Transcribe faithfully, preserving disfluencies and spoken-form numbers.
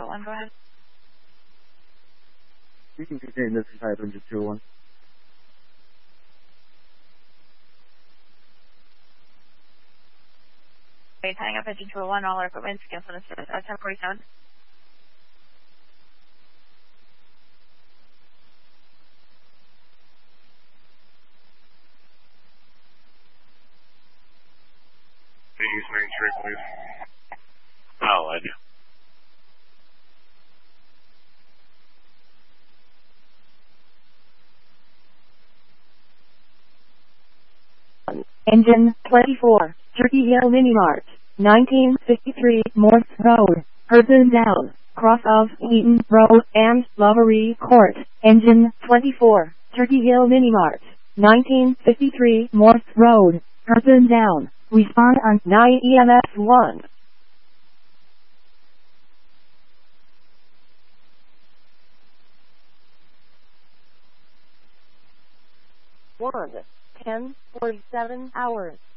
oh one, go ahead. You can continue, this is Hyatt Engine two oh one. Okay, tying up Engine two oh one, all our equipment, cancel this service, uh, ten forty-seven. East Main Street, please. Oh, I do. Engine twenty-four, Turkey Hill Mini Mart, nineteen fifty-three Morse Road, Herzen Down, cross of Wheaton Road and Lovery Court. Engine twenty-four, Turkey Hill Mini Mart, nineteen fifty-three Morse Road, Herzen Down. Respond on nine E M S one. one, ten forty-seven hours.